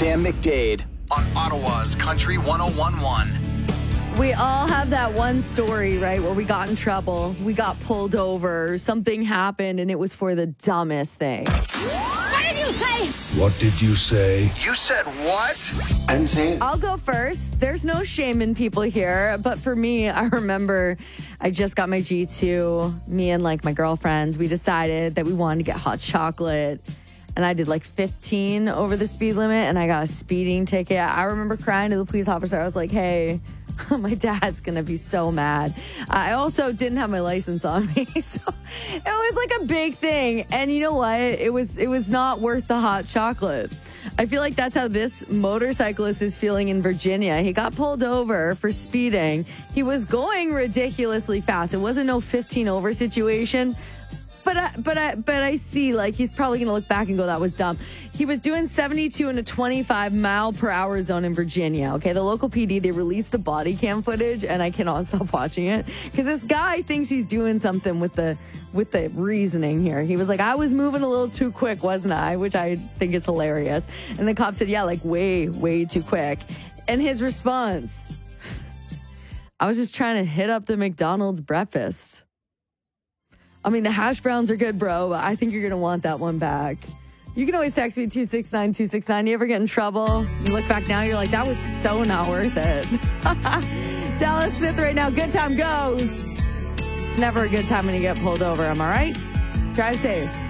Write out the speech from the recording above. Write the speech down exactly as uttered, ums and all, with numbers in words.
Sam McDade on Ottawa's Country one oh one point one. We all have that one story, right, where we got in trouble, we got pulled over, something happened, and it was for the dumbest thing. What did you say? What did you say? You said what? I didn't say it. I'll go first. There's no shame in people here, but for me, I remember I just got my G two. Me and, like, my girlfriends, we decided that we wanted to get hot chocolate. And I did like fifteen over the speed limit, and I got a speeding ticket. I remember crying to the police officer. I was like, hey, my dad's going to be so mad. I also didn't have my license on me. So it was like a big thing. And you know what? It was, it was not worth the hot chocolate. I feel like that's how this motorcyclist is feeling in Virginia. He got pulled over for speeding. He was going ridiculously fast. It wasn't no fifteen over situation. But I, but I, but I see, like, he's probably going to look back and go, that was dumb. He was doing seventy-two in a twenty-five mile per hour zone in Virginia. Okay, the local P D, they released the body cam footage, and I cannot stop watching it because this guy thinks he's doing something with the with the reasoning here. He was like, I was moving a little too quick, wasn't I? Which I think is hilarious. And the cop said, yeah, like way, way too quick. And his response, I was just trying to hit up the McDonald's breakfast. I mean, the hash browns are good, bro, but I think you're going to want that one back. You can always text me two six nine two six nine. You ever get in trouble? You look back now, you're like, that was so not worth it. Dallas Smith right now, good time goes. It's never a good time when you get pulled over, am I right? Drive safe.